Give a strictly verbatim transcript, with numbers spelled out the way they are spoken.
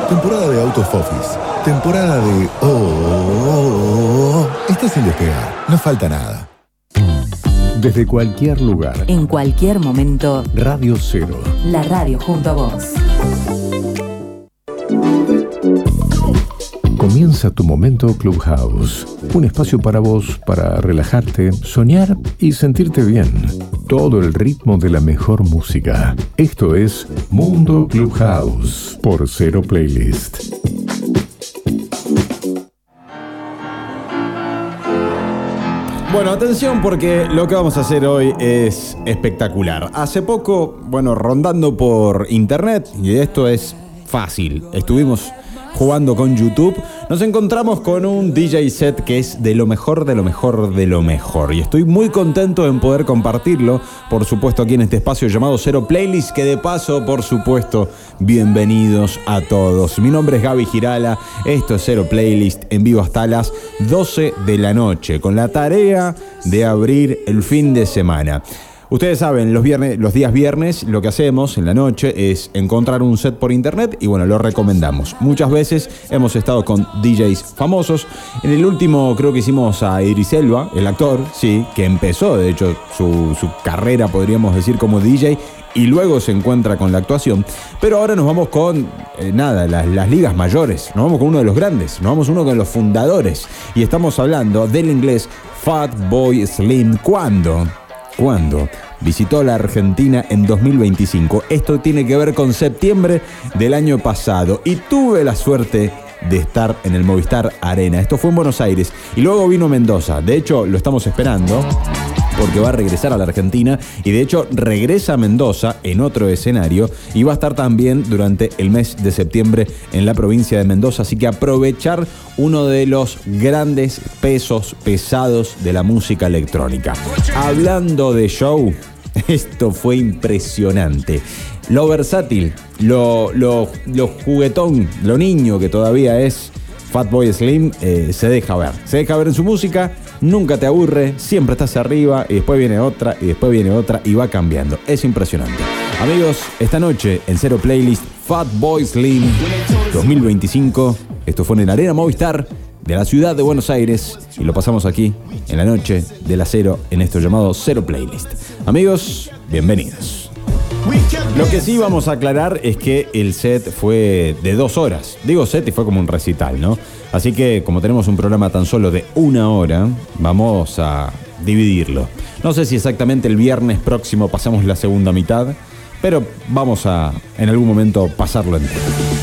temporada de Out of Office, temporada de... Oh, oh, oh, oh. Estás en Despegar, no falta nada. Desde cualquier lugar, en cualquier momento, Radio Cero. La radio junto a vos. Comienza tu momento Clubhouse. Un espacio para vos, para relajarte, soñar y sentirte bien. Todo el ritmo de la mejor música. Esto es Mundo Clubhouse por Cero Playlist. Bueno, atención porque lo que vamos a hacer hoy es espectacular. Hace poco, bueno, rondando por internet, y esto es fácil, estuvimos jugando con YouTube, nos encontramos con un D J set que es de lo mejor, de lo mejor, de lo mejor. Y estoy muy contento en poder compartirlo, por supuesto, aquí en este espacio llamado Cero Playlist, que de paso, por supuesto, bienvenidos a todos. Mi nombre es Gaby Girala, esto es Cero Playlist, en vivo hasta las doce de la noche, con la tarea de abrir el fin de semana. Ustedes saben, los viernes, los días viernes lo que hacemos en la noche es encontrar un set por internet y bueno, lo recomendamos. Muchas veces hemos estado con D Js famosos. En el último creo que hicimos a Idris Elba, el actor, sí, que empezó de hecho su, su carrera, podríamos decir, como D J y luego se encuentra con la actuación. Pero ahora nos vamos con, eh, nada, las, las ligas mayores. Nos vamos con uno de los grandes, nos vamos con uno de los fundadores. Y estamos hablando del inglés Fatboy Slim. ¿Cuándo? ¿Cuándo? Visitó la Argentina en dos mil veinticinco. Esto tiene que ver con septiembre del año pasado. Y tuve la suerte de estar en el Movistar Arena. Esto fue en Buenos Aires. Y luego vino Mendoza. De hecho, lo estamos esperando porque va a regresar a la Argentina. Y de hecho, regresa a Mendoza en otro escenario. Y va a estar también durante el mes de septiembre en la provincia de Mendoza. Así que aprovechar uno de los grandes pesos pesados de la música electrónica. Hablando de show, esto fue impresionante. Lo versátil, lo, lo, lo juguetón, lo niño que todavía es Fatboy Slim, eh, se deja ver. Se deja ver en su música, nunca te aburre, siempre estás arriba y después viene otra y después viene otra y va cambiando. Es impresionante. Amigos, esta noche en Cero Playlist, Fatboy Slim dos mil veinticinco. Esto fue en la Arena Movistar de la ciudad de Buenos Aires y lo pasamos aquí en la noche de la Cero en esto llamado Cero Playlist. Amigos, bienvenidos. Lo que sí vamos a aclarar es que el set fue de dos horas. Digo set y fue como un recital, ¿no? Así que como tenemos un programa tan solo de una hora, vamos a dividirlo. No sé si exactamente el viernes próximo pasamos la segunda mitad, pero vamos a en algún momento pasarlo entero.